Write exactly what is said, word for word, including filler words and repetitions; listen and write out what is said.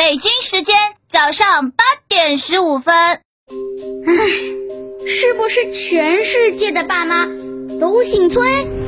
北京时间早上八点十五分。唉， 是不是全世界的爸妈都姓崔？